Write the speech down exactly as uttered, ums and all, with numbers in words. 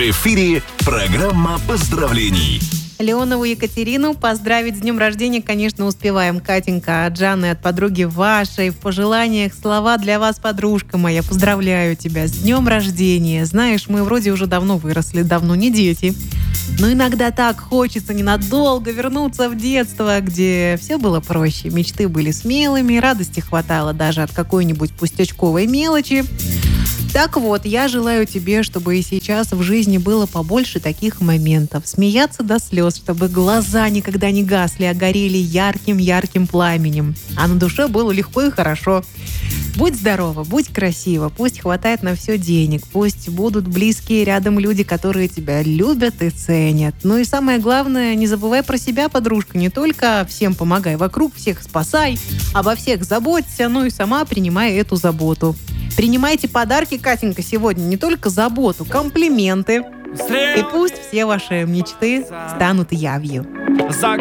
В эфире программа поздравлений. Леонову Екатерину поздравить с днем рождения, конечно, успеваем. Катенька от Жанны, от подруги вашей. В пожеланиях слова для вас, подружка моя. Поздравляю тебя с днем рождения. Знаешь, мы вроде уже давно выросли, давно не дети. Но иногда так хочется ненадолго вернуться в детство, где все было проще. Мечты были смелыми, радости хватало даже от какой-нибудь пустячковой мелочи. Так вот, я желаю тебе, чтобы и сейчас в жизни было побольше таких моментов. Смеяться до слез, чтобы глаза никогда не гасли, а горели ярким-ярким пламенем. А на душе было легко и хорошо. Будь здорова, будь красива, пусть хватает на все денег, пусть будут близкие рядом люди, которые тебя любят и ценят. Ну и самое главное, не забывай про себя, подружка, не только всем помогай, вокруг всех спасай, обо всех заботься, ну и сама принимай эту заботу. Принимайте подарки, Катенька, сегодня не только заботу, комплименты. И пусть все ваши мечты станут явью.